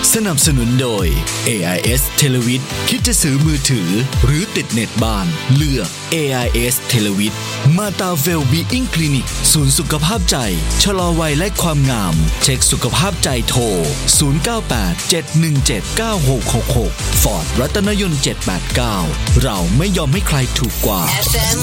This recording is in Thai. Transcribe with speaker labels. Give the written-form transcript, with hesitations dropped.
Speaker 1: สนับสนุนโดย AIS Televid คิดจะซื้อมือถือหรือติดเน็ตบ้านเลือก AIS Televid มาตาเวลบีอิงคลินิกศูนย์สุขภาพใจชะลอวัยและความงามเช็คสุขภาพใจโทร0987179666 ฟอร์ดรัตนยนต์789เราไม่ยอมให้ใครถูกกว่า